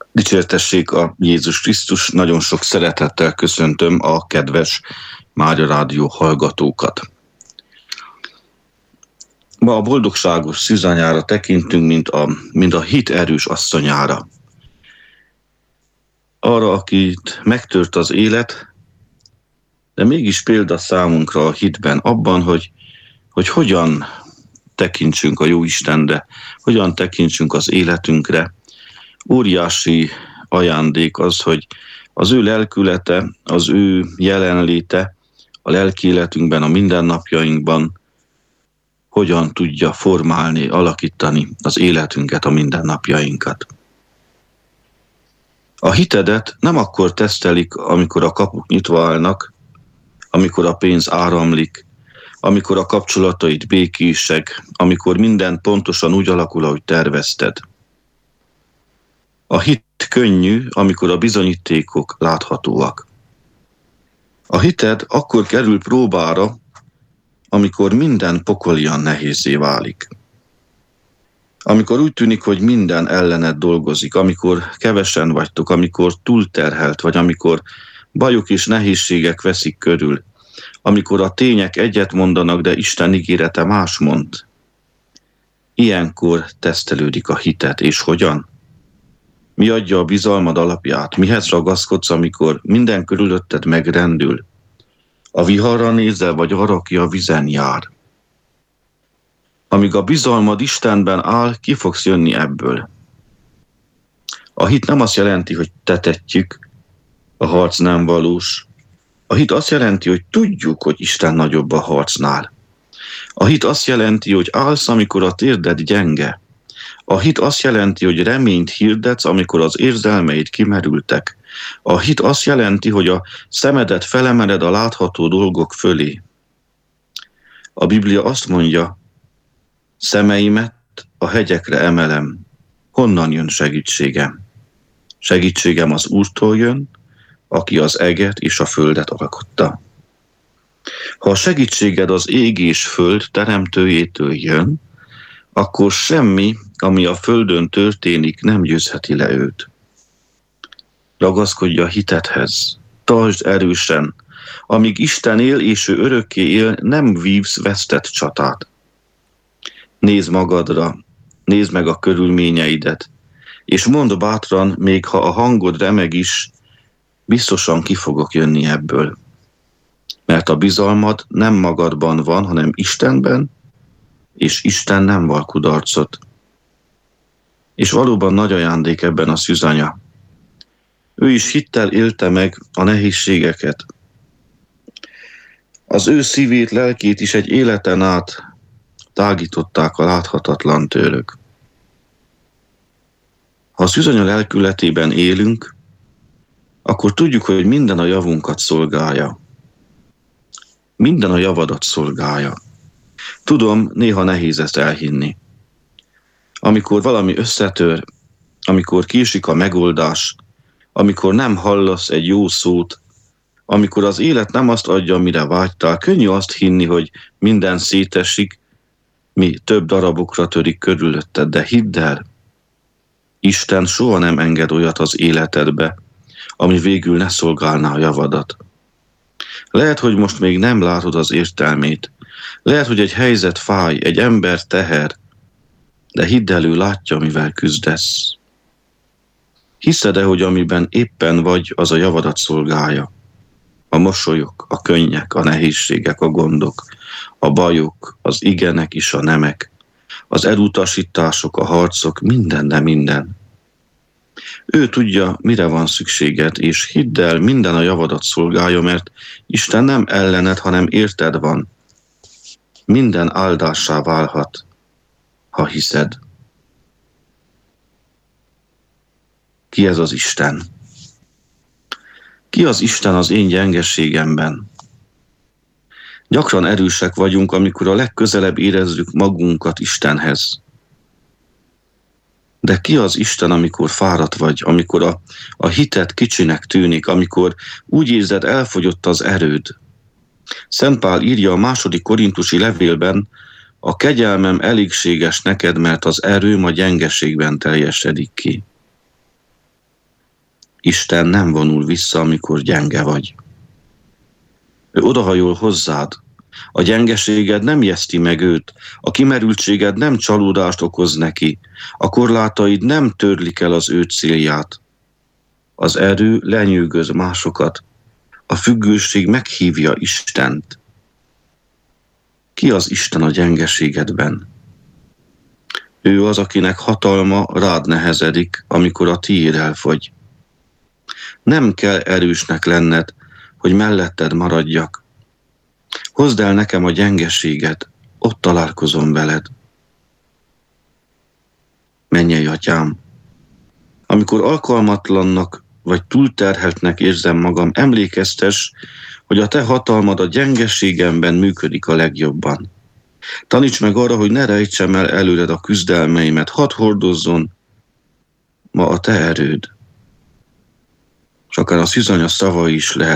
Dicsértessék a Jézus Krisztus, nagyon sok szeretettel köszöntöm a kedves Mária Rádió hallgatókat. Ma a boldogságos Szűzanyára tekintünk, mint a hit erős asszonyára. Arra, akit megtört az élet, de mégis példa számunkra a hitben, abban, hogy hogyan tekintsünk a Jóistenre, hogyan tekintsünk az életünkre. Óriási ajándék az, hogy az ő lelkülete, az ő jelenléte a lelki életünkben, a mindennapjainkban hogyan tudja formálni, alakítani az életünket, a mindennapjainkat. A hitedet nem akkor tesztelik, amikor a kapuk nyitva állnak, amikor a pénz áramlik, amikor a kapcsolataid békések, amikor minden pontosan úgy alakul, ahogy tervezted. A hit könnyű, amikor a bizonyítékok láthatóak. A hited akkor kerül próbára, amikor minden pokolian nehézzé válik. Amikor úgy tűnik, hogy minden ellened dolgozik, amikor kevesen vagytok, amikor túlterhelt vagy, amikor bajok és nehézségek veszik körül, amikor a tények egyet mondanak, de Isten ígérete más mond. Ilyenkor tesztelődik a hited, és hogyan? Mi adja a bizalmad alapját? Mihez ragaszkodsz, amikor minden körülötted megrendül? A viharra nézel, vagy arra, aki a vízen jár? Amíg a bizalmad Istenben áll, ki fogsz jönni ebből? A hit nem azt jelenti, hogy tetetjük, a harc nem valós. A hit azt jelenti, hogy tudjuk, hogy Isten nagyobb a harcnál. A hit azt jelenti, hogy állsz, amikor a térded gyenge. A hit azt jelenti, hogy reményt hirdetsz, amikor az érzelmeid kimerültek. A hit azt jelenti, hogy a szemedet felemeled a látható dolgok fölé. A Biblia azt mondja, szemeimet a hegyekre emelem. Honnan jön segítségem? Segítségem az Úrtól jön, aki az eget és a földet alkotta. Ha a segítséged az ég és föld teremtőjétől jön, akkor semmi, ami a földön történik, nem győzheti le őt. Ragaszkodj a hitedhez, tartsd erősen. Amíg Isten él és ő örökké él, nem vívsz vesztett csatát. Nézd magadra, nézd meg a körülményeidet, és mondd bátran, még ha a hangod remeg is, biztosan ki fogok jönni ebből. Mert a bizalmad nem magadban van, hanem Istenben, és Isten nem val kudarcot. És valóban nagy ajándék ebben a szűzanya. Ő is hittel élte meg a nehézségeket. Az ő szívét, lelkét is egy életen át tágították a láthatatlan tőlök. Ha a szűzanya lelkületében élünk, akkor tudjuk, hogy minden a javunkat szolgálja. Minden a javadat szolgálja. Tudom, néha nehéz ezt elhinni. Amikor valami összetör, amikor késik a megoldás, amikor nem hallasz egy jó szót, amikor az élet nem azt adja, amire vágytál, könnyű azt hinni, hogy minden szétesik, mi több darabokra törik körülötted, de hidd el, Isten soha nem enged olyat az életedbe, ami végül ne szolgálná a javadat. Lehet, hogy most még nem látod az értelmét, lehet, hogy egy helyzet fáj, egy ember teher, de hidd el, ő látja, mivel küzdesz. Hiszed-e, hogy amiben éppen vagy, az a javadat szolgálja? A mosolyok, a könnyek, a nehézségek, a gondok, a bajok, az igenek és a nemek, az elutasítások, a harcok, minden, de minden. Ő tudja, mire van szükséged, és hidd el, minden a javadat szolgálja, mert Isten nem ellened, hanem érted van. Minden áldássá válhat, ha hiszed. Ki ez az Isten? Ki az Isten az én gyengeségemben? Gyakran erősek vagyunk, amikor a legközelebb érezzük magunkat Istenhez. De ki az Isten, amikor fáradt vagy, amikor a hited kicsinek tűnik, amikor úgy érzed, elfogyott az erőd? Szent Pál írja a 2. Korintusi levélben, a kegyelmem elégséges neked, mert az erőm a gyengeségben teljesedik ki. Isten nem vonul vissza, amikor gyenge vagy. Ő odahajol hozzád. A gyengeséged nem ijeszti meg őt, a kimerültséged nem csalódást okoz neki, a korlátaid nem törlik el az ő célját. Az erő lenyűgöz másokat, a függőség meghívja Istent. Ki az Isten a gyengeségedben? Ő az, akinek hatalma rád nehezedik, amikor a tiéd elfogy. Nem kell erősnek lenned, hogy melletted maradjak. Hozd el nekem a gyengeséget, ott találkozom veled. Mennyei Atyám, amikor alkalmatlannak vagy túlterheltnek érzem magam, emlékeztess, hogy a Te hatalmad a gyengeségemben működik a legjobban. Taníts meg arra, hogy ne rejtsem el előled a küzdelmeimet, hadd hordozzon ma a Te erőd. És akár a szűzanya szavai is lehet,